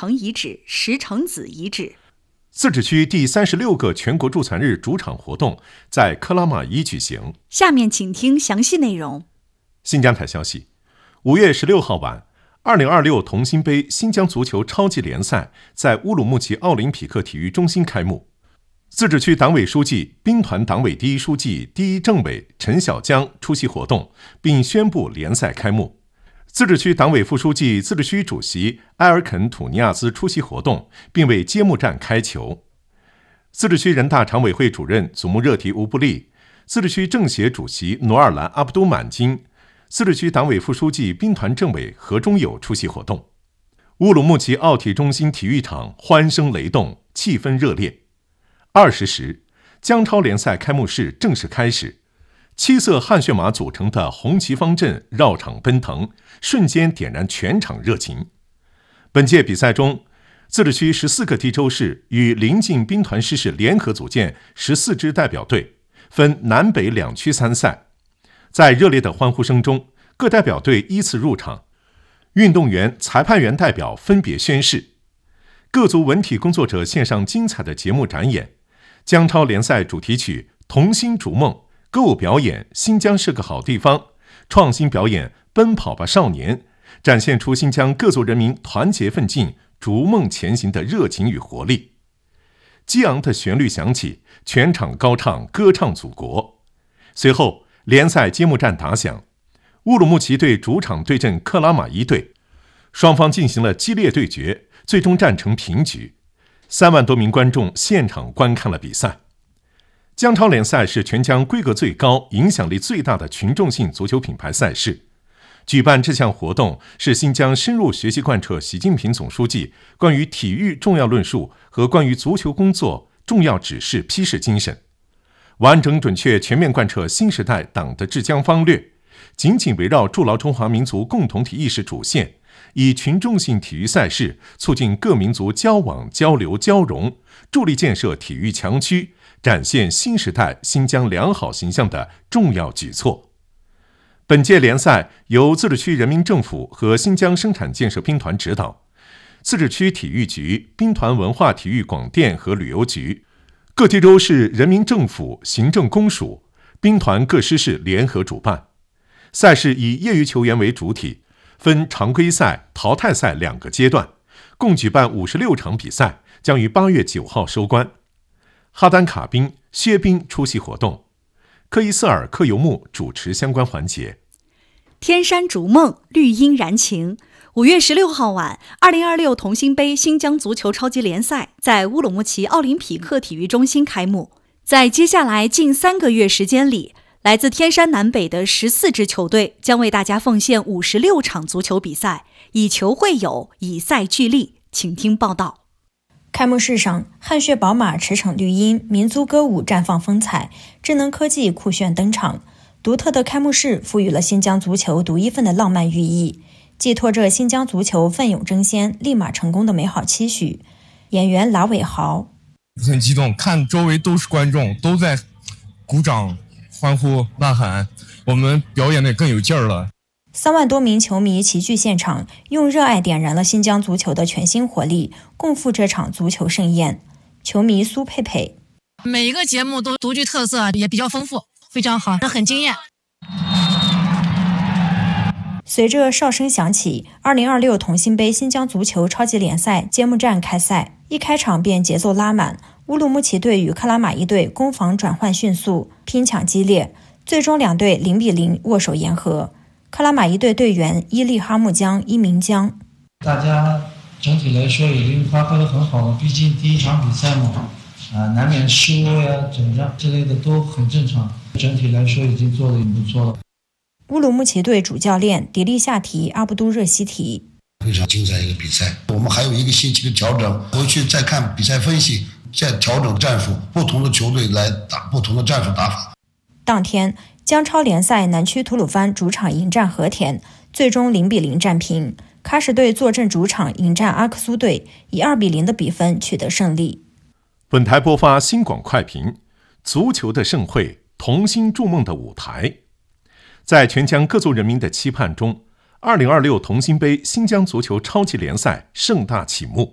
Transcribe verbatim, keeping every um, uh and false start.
城遗址、石城子遗址。 自治区第三十六个全国助残日主场活动在克拉玛依举行。 下面请听详细内容。 新疆台消息，五月十六号晚，二零二六同心杯新疆足球超级联赛在乌鲁木齐奥林匹克体育中心开幕。自治区党委书记、兵团党委第一书记、第一政委陈小江出席活动，并宣布联赛开幕。自治区党委副书记、自治区主席埃尔肯·土尼亚兹出席活动，并为揭幕战开球。自治区人大常委会主任祖木热提乌布利、自治区政协主席努尔兰阿卜都满金、自治区党委副书记、兵团政委何忠友出席活动。乌鲁木齐奥体中心体育场欢声雷动，气氛热烈。二十时，疆超联赛开幕式正式开始。七色汗血马组成的红旗方阵绕场奔腾，瞬间点燃全场热情。本届比赛中，自治区十四个地州市与邻近兵团师事联合组建十四支代表队，分南北两区参赛。在热烈的欢呼声中，各代表队依次入场，运动员、裁判员代表分别宣誓。各族文体工作者献上精彩的节目展演。疆超联赛主题曲《同心逐梦》，歌舞表演《新疆是个好地方》，创新表演《奔跑吧少年》，展现出新疆各族人民团结奋进、逐梦前行的热情与活力。激昂的旋律响起，全场高唱歌唱祖国。随后，联赛揭幕战打响，乌鲁木齐队主场对阵克拉玛依队，双方进行了激烈对决，最终战成平局。三万多名观众现场观看了比赛。疆超联赛是全疆规格最高、影响力最大的群众性足球品牌赛事。举办这项活动是新疆深入学习贯彻习近平总书记关于体育重要论述和关于足球工作重要指示批示精神，完整准确全面贯彻新时代党的治疆方略，紧紧围绕筑牢中华民族共同体意识主线，以群众性体育赛事促进各民族交往、交流、交融，助力建设体育强区，展现新时代新疆良好形象的重要举措。本届联赛由自治区人民政府和新疆生产建设兵团指导，自治区体育局、兵团文化体育广电和旅游局、各地州市人民政府行政公署、兵团各师事联合主办。赛事以业余球员为主体，分常规赛、淘汰赛两个阶段，共举办五十六场比赛，将于八月九号收官。哈丹卡宾、薛斌出席活动，科伊斯尔、克尤木主持相关环节。 天山逐梦，绿荫燃情。五月十六号晚，二零二六同心杯新疆足球超级联赛在乌鲁木齐奥林匹克体育中心开幕。在接下来近三个月时间里，来自天山南北的十四支球队将为大家奉献五十六场足球比赛，以球会友，以赛聚力。请听报道。 开幕式上，汗血宝马驰骋绿茵，民族歌舞绽放风采，智能科技酷炫登场。独特的开幕式赋予了新疆足球独一份的浪漫寓意，寄托着新疆足球奋勇争先、立马成功的美好期许。演员拉伟豪很激动，看周围都是观众，都在鼓掌、欢呼、呐喊，我们表演的更有劲儿了。 三万多名球迷齐聚现场，用热爱点燃了新疆足球的全新活力，共赴这场足球盛宴。球迷苏佩佩： 每一个节目都独具特色，也比较丰富，非常好，很惊艳。 随着哨声响起，二零二六同心杯新疆足球超级联赛揭幕战开赛，一开场便节奏拉满，乌鲁木齐队与克拉玛依队攻防转换迅速，拼抢激烈，最终两队零比零握手言和。克拉玛依队队员伊利哈木江、伊明江： 大家整体来说已经发挥得很好了，毕竟第一场比赛嘛，啊，难免失误呀、整让之类的都很正常。整体来说已经做得很不错了。 乌鲁木齐队主教练迪利夏提阿布都热西提： 非常精彩一个比赛，我们还有一个星期的调整，回去再看比赛分析，再调整战术，不同的球队来打不同的战术打法。 当天，疆超联赛南区吐鲁番主场迎战和田，最终零比零战平。喀什队坐镇主场迎战阿克苏队，以二比零的比分取得胜利。 本台播发新广快评：足球的盛会，同心筑梦的舞台。在全疆各族人民的期盼中，二零二六同心杯新疆足球超级联赛盛大启幕。